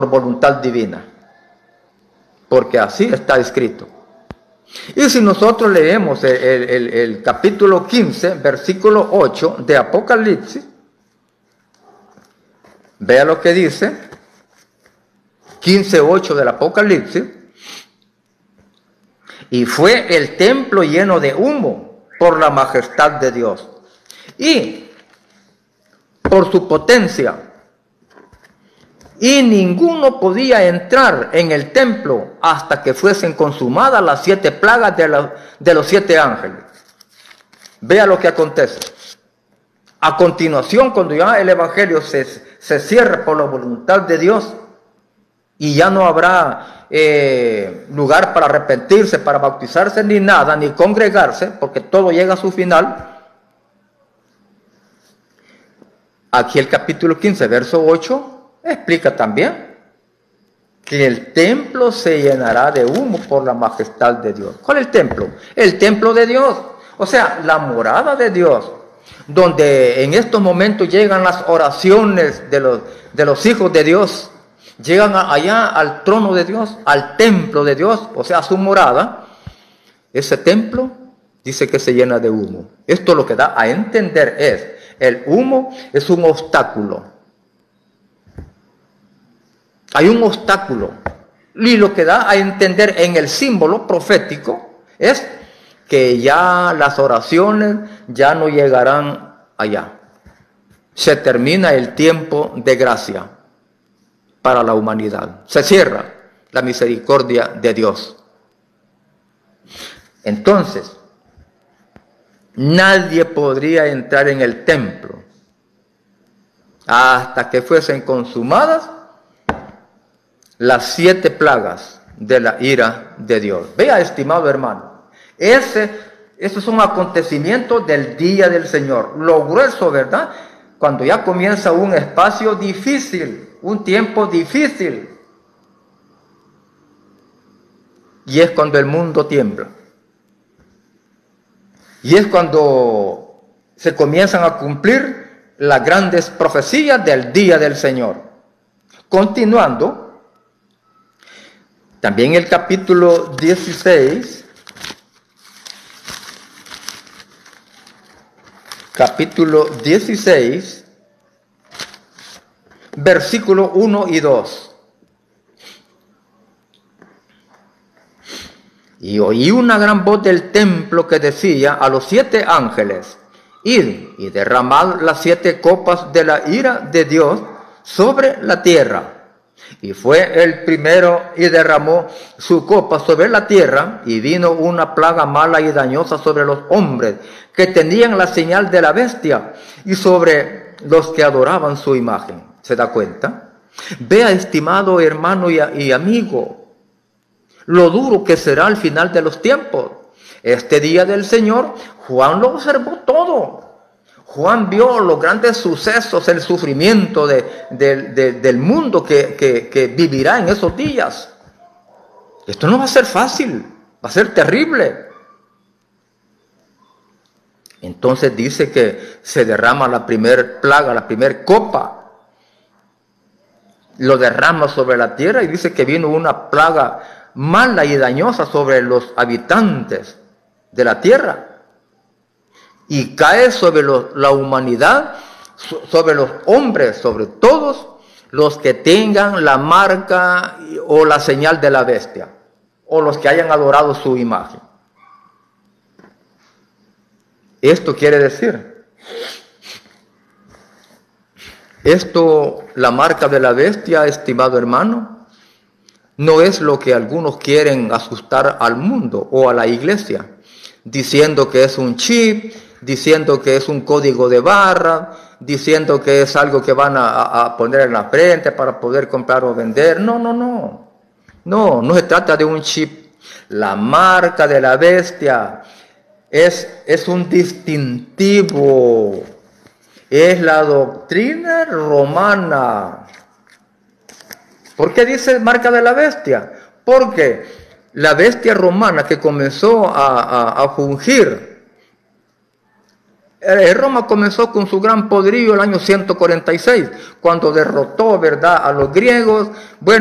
voluntad divina, porque así está escrito. Y si nosotros leemos el capítulo 15, versículo 8 de Apocalipsis, vea lo que dice, 15:8 del Apocalipsis. Y fue el templo lleno de humo por la majestad de Dios y por su potencia. Y ninguno podía entrar en el templo hasta que fuesen consumadas las 7 plagas de los 7 ángeles. Vea lo que acontece. A continuación, cuando ya el evangelio se cierra por la voluntad de Dios y ya no habrá lugar para arrepentirse, para bautizarse, ni nada, ni congregarse, porque todo llega a su final. Aquí el capítulo 15, verso 8, explica también que el templo se llenará de humo por la majestad de Dios. ¿Cuál es el templo? El templo de Dios, o sea, la morada de Dios, donde en estos momentos llegan las oraciones de los hijos de Dios, llegan allá al trono de Dios, al templo de Dios, o sea, a su morada. Ese templo dice que se llena de humo. Esto lo que da a entender es, el humo es un obstáculo. Hay un obstáculo. Y lo que da a entender en el símbolo profético es que ya las oraciones ya no llegarán allá. Se termina el tiempo de gracia para la humanidad. Se cierra la misericordia de Dios. Entonces, nadie podría entrar en el templo hasta que fuesen consumadas las 7 plagas de la ira de Dios. Vea, estimado hermano, esos son acontecimientos del día del Señor. Lo grueso, ¿verdad? Cuando ya comienza un espacio difícil, un tiempo difícil. Y es cuando el mundo tiembla. Y es cuando se comienzan a cumplir las grandes profecías del día del Señor. Continuando, también el capítulo 16, versículo 1 y 2. Y oí una gran voz del templo que decía a los 7 ángeles: id y derramad las 7 copas de la ira de Dios sobre la tierra. Y fue el primero y derramó su copa sobre la tierra, y vino una plaga mala y dañosa sobre los hombres que tenían la señal de la bestia y sobre los que adoraban su imagen. ¿Se da cuenta? Vea, estimado hermano y amigo, lo duro que será al final de los tiempos. Este día del Señor, Juan lo observó todo. Juan vio los grandes sucesos, el sufrimiento del mundo que vivirá en esos días. Esto no va a ser fácil, va a ser terrible. Entonces dice que se derrama la primer plaga, la primer copa. Lo derrama sobre la tierra y dice que vino una plaga mala y dañosa sobre los habitantes de la tierra. Y cae sobre la humanidad, sobre los hombres, sobre todos los que tengan la marca o la señal de la bestia, o los que hayan adorado su imagen. Esto quiere decir, la marca de la bestia, estimado hermano, no es lo que algunos quieren asustar al mundo o a la iglesia, diciendo que es un chip, diciendo que es un código de barra, diciendo que es algo que van a poner en la frente para poder comprar o vender. No se trata de un chip. La marca de la bestia es un distintivo, es la doctrina romana. ¿Por qué dice marca de la bestia? Porque la bestia romana que comenzó a fungir Roma comenzó con su gran poderío el año 146, cuando derrotó, ¿verdad?, a los griegos. Bueno,